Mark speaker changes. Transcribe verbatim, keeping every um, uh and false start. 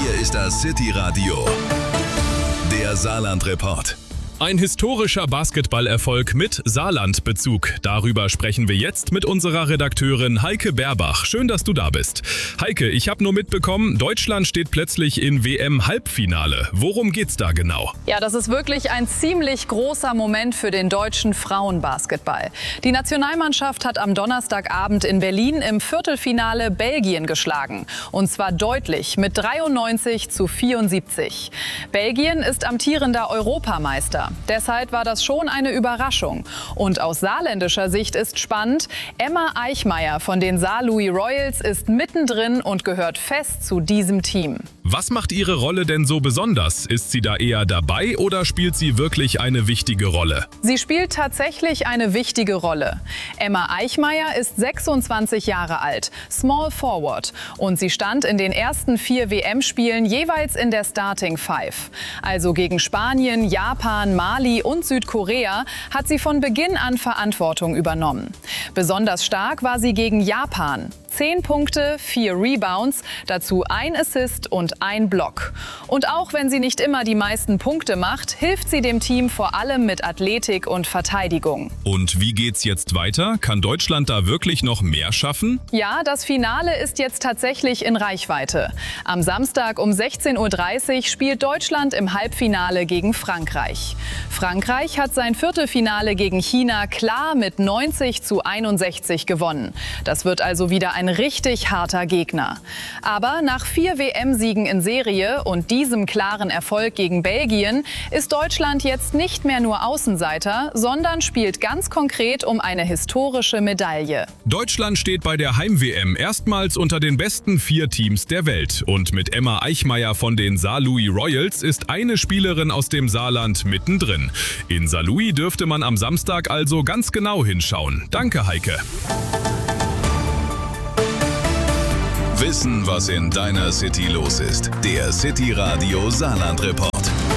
Speaker 1: Hier ist das City Radio, der Saarland-Report.
Speaker 2: Ein historischer Basketballerfolg mit Saarland-Bezug. Darüber sprechen wir jetzt mit unserer Redakteurin Heike Berbach. Schön, dass du da bist. Heike, ich habe nur mitbekommen, Deutschland steht plötzlich in W M-Halbfinale. Worum geht's da genau?
Speaker 3: Ja, das ist wirklich ein ziemlich großer Moment für den deutschen Frauenbasketball. Die Nationalmannschaft hat am Donnerstagabend in Berlin im Viertelfinale Belgien geschlagen. Und zwar deutlich mit dreiundneunzig zu vierundsiebzig. Belgien ist amtierender Europameister. Deshalb war das schon eine Überraschung. Und aus saarländischer Sicht ist spannend, Emma Eichmeyer von den Saar-Louis Royals ist mittendrin und gehört fest zu diesem Team.
Speaker 2: Was macht ihre Rolle denn so besonders? Ist sie da eher dabei oder spielt sie wirklich eine wichtige Rolle?
Speaker 3: Sie spielt tatsächlich eine wichtige Rolle. Emma Eichmeyer ist sechsundzwanzig Jahre alt, Small Forward. Und sie stand in den ersten vier W M-Spielen jeweils in der Starting Five. Also gegen Spanien, Japan, Mali und Südkorea hat sie von Beginn an Verantwortung übernommen. Besonders stark war sie gegen Japan. Zehn Punkte, vier Rebounds, dazu ein Assist und ein Block. Und auch wenn sie nicht immer die meisten Punkte macht, hilft sie dem Team vor allem mit Athletik und Verteidigung.
Speaker 2: Und wie geht's jetzt weiter? Kann Deutschland da wirklich noch mehr schaffen?
Speaker 3: Ja, das Finale ist jetzt tatsächlich in Reichweite. Am Samstag um sechzehn Uhr dreißig spielt Deutschland im Halbfinale gegen Frankreich. Frankreich hat sein Viertelfinale gegen China klar mit neunzig zu einundsechzig gewonnen. Das wird also wieder ein richtig harter Gegner. Aber nach vier W M-Siegen in Serie und diesem klaren Erfolg gegen Belgien ist Deutschland jetzt nicht mehr nur Außenseiter, sondern spielt ganz konkret um eine historische Medaille.
Speaker 2: Deutschland steht bei der Heim-W M erstmals unter den besten vier Teams der Welt. Und mit Emma Eichmeyer von den Saar-Louis Royals ist eine Spielerin aus dem Saarland mittendrin. In Saar-Louis dürfte man am Samstag also ganz genau hinschauen. Danke, Heike.
Speaker 1: Wissen, was in deiner City los ist. Der City Radio Saarland-Report.